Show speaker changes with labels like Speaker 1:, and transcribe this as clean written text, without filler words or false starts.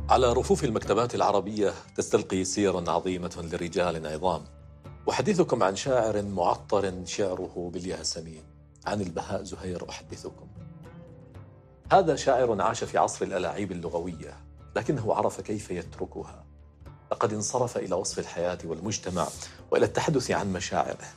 Speaker 1: على رفوف المكتبات العربية تستلقي سيرا عظيمة لرجال عظام، وحديثكم عن شاعر معطر شعره بالياسمين. عن البهاء زهير أحدثكم. هذا شاعر عاش في عصر الألاعيب اللغوية، لكنه عرف كيف يتركها. لقد انصرف إلى وصف الحياة والمجتمع وإلى التحدث عن مشاعره.